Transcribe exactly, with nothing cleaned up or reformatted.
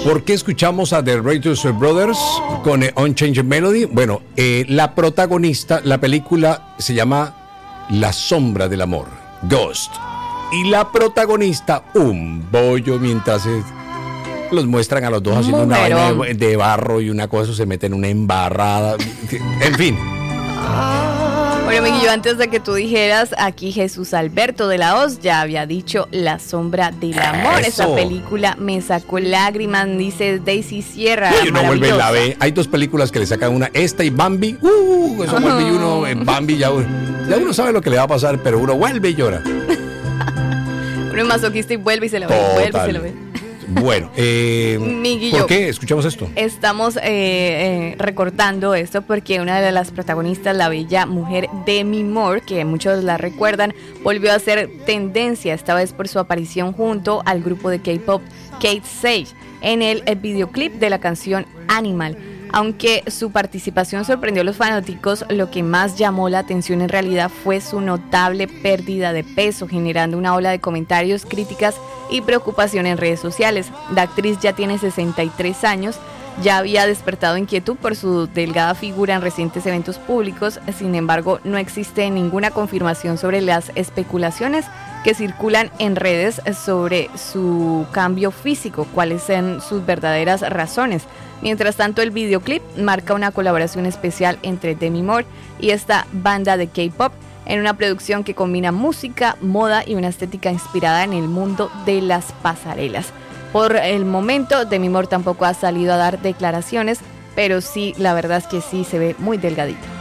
¿Por qué escuchamos a The Righteous Brothers con eh, Unchanged Melody? Bueno, eh, la protagonista, la película se llama La Sombra del Amor, Ghost. Y la protagonista, un bollo, mientras eh, los muestran a los dos haciendo una vaina de, de barro y una cosa, se meten en una embarrada. En fin. Bueno, Miguel, antes de que tú dijeras, aquí Jesús Alberto de la Hoz ya había dicho La Sombra del Amor. Eso. Esa película me sacó lágrimas, dice Daisy Sierra. Uy, uno vuelve y la ve. Hay dos películas que le sacan una, esta y Bambi. Uh, eso vuelve y uno en Bambi ya, ya uno sabe lo que le va a pasar, pero uno vuelve y llora. Uno es masoquista y vuelve y se lo ve, Total. vuelve y se lo ve. Bueno, eh, Miguillo, ¿por qué escuchamos esto? Estamos eh, eh, recordando esto porque una de las protagonistas, la bella mujer Demi Moore, que muchos la recuerdan, volvió a ser tendencia, esta vez por su aparición junto al grupo de K-pop Kate Sage en el, el videoclip de la canción Animal. Aunque su participación sorprendió a los fanáticos, lo que más llamó la atención en realidad fue su notable pérdida de peso, generando una ola de comentarios, críticas y preocupación en redes sociales. La actriz ya tiene sesenta y tres años, ya había despertado inquietud por su delgada figura en recientes eventos públicos. Sin embargo, no existe ninguna confirmación sobre las especulaciones que circulan en redes sobre su cambio físico, cuáles son sus verdaderas razones. Mientras tanto, el videoclip marca una colaboración especial entre Demi Moore y esta banda de K-pop en una producción que combina música, moda y una estética inspirada en el mundo de las pasarelas. Por el momento, Demi Moore tampoco ha salido a dar declaraciones, pero sí, la verdad es que sí se ve muy delgadita.